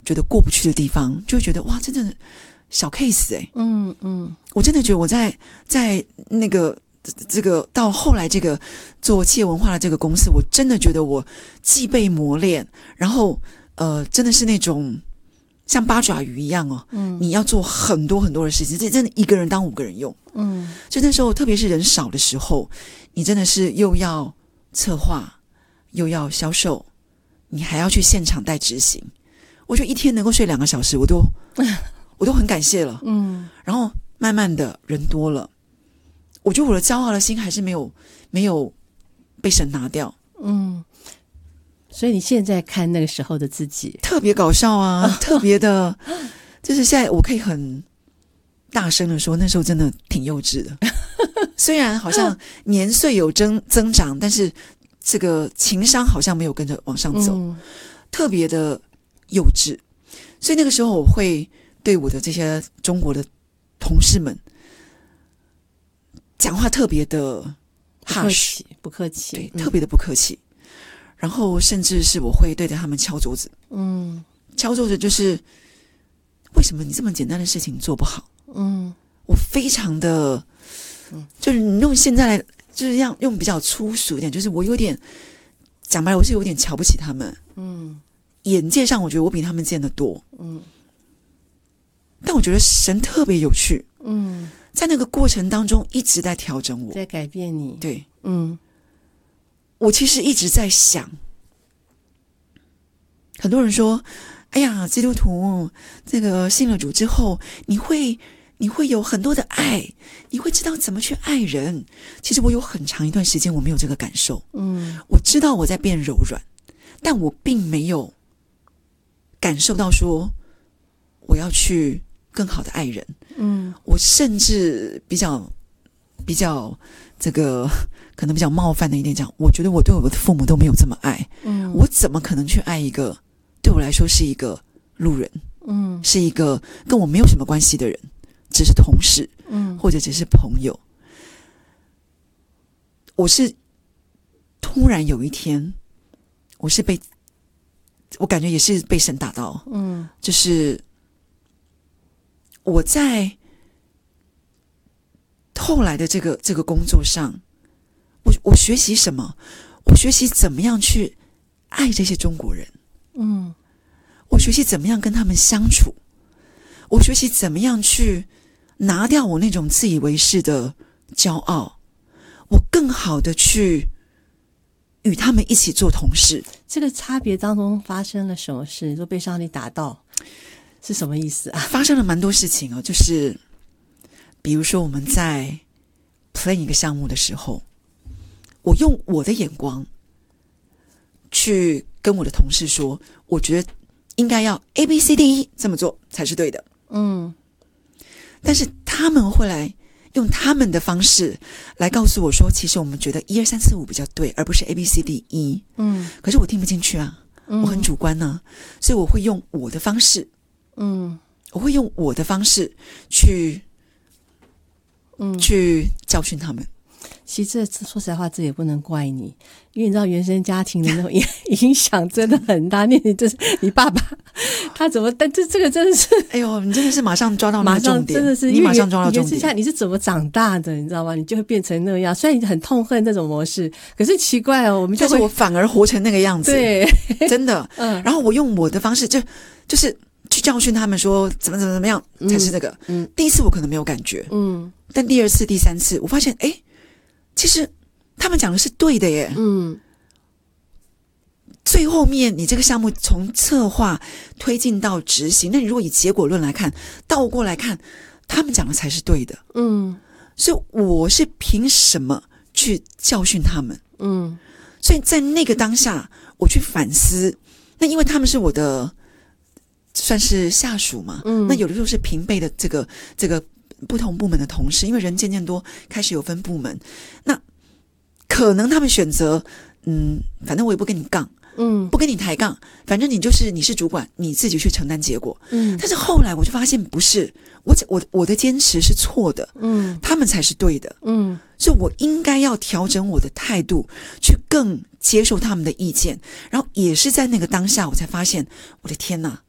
觉得过不去的地方，就会觉得哇，真的小 case 我真的觉得我在那个这个到后来这个做企业文化的这个公司，我真的觉得我既被磨练，然后真的是那种像八爪鱼一样你要做很多很多的事情，这真的一个人当5个人用。就那时候特别是人少的时候，你真的是又要策划又要销售，你还要去现场带执行。我觉得一天能够睡2个小时我都很感谢了。然后慢慢的人多了，我觉得我的骄傲的心还是没有被神拿掉。 所以你现在看那个时候的自己特别搞笑啊，特别的，就是现在我可以很大声的说，那时候真的挺幼稚的。虽然好像年岁有增长，但是这个情商好像没有跟着往上走，特别的幼稚。所以那个时候我会对我的这些中国的同事们讲话特别的 harsh， 不客气， 对，特别的不客气。然后甚至是我会对着他们敲桌子，敲桌子就是为什么你这么简单的事情做不好？我非常的，就是你用现在来，就是用比较粗俗一点，就是我有点讲白了，我是有点瞧不起他们。眼界上我觉得我比他们见得多。但我觉得神特别有趣。在那个过程当中一直在调整我， 在改变你。 对，我其实一直在想，很多人说哎呀，基督徒这个信了主之后，你会有很多的爱，你会知道怎么去爱人。其实我有很长一段时间我没有这个感受。我知道我在变柔软，但我并没有感受到说我要去更好的爱人。我甚至比较这个可能比较冒犯的一点讲，我觉得我对我的父母都没有这么爱。我怎么可能去爱一个对我来说是一个路人，是一个跟我没有什么关系的人，只是同事，或者只是朋友。我是突然有一天，我感觉也是被神打到，就是我在后来的这个工作上，我学习什么？我学习怎么样去爱这些中国人。我学习怎么样跟他们相处，我学习怎么样去拿掉我那种自以为是的骄傲，我更好的去与他们一起做同事。 这个差别当中发生了什么事？你说被上帝打到是什么意思啊？ 发生了蛮多事情就是比如说我们在 plan 一个项目的时候，我用我的眼光去跟我的同事说，我觉得应该要 ABCDE 这么做才是对的。但是他们会来用他们的方式来告诉我说，其实我们觉得1、2、3、4、5比较对，而不是 ABCDE。可是我听不进去啊，我很主观啊，所以我会用我的方式，去教训他们。 其实这说实在话，这也不能怪你，因为你知道原生家庭的那种影响真的很大。你爸爸他怎么？但这个真的是， 哎呦，你真的是马上抓到那个重点， 真的是你马上抓到重点。 你是怎么长大的？你知道吗？你就会变成那样。虽然你很痛恨这种模式，可是奇怪哦， 但是我反而活成那个样子。 对， 真的。然后我用我的方式，就是去教训他们说怎么样才是这个。第一次我可能没有感觉，但第2次、第3次，我发现，其实他们讲的是对的耶。最后面你这个项目从策划推进到执行，那你如果以结果论来看，倒过来看，他们讲的才是对的。所以我是凭什么去教训他们？所以在那个当下我去反思，那因为他们是我的算是下属嘛，那有的时候是平辈的这个不同部门的同事，因为人渐渐多，开始有分部门，那可能他们选择反正我也不跟你杠，不跟你抬杠，反正你是主管，你自己去承担结果。但是后来我就发现不是，我的坚持是错的，他们才是对的。所以我应该要调整我的态度，去更接受他们的意见。然后也是在那个当下，我才发现，我的天哪，